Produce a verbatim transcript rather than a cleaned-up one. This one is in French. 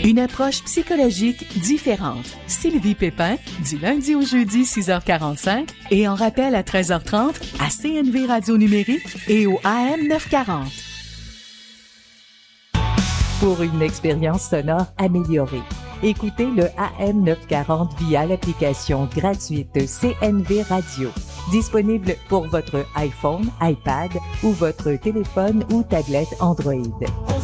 Une approche psychologique différente. Sylvie Pépin, du lundi au jeudi, six heures quarante-cinq et en rappel à treize heures trente à C N V Radio Numérique et au A M neuf cent quarante. Pour une expérience sonore améliorée, écoutez le A M neuf cent quarante via l'application gratuite C N V Radio, disponible pour votre iPhone, iPad ou votre téléphone ou tablette Android.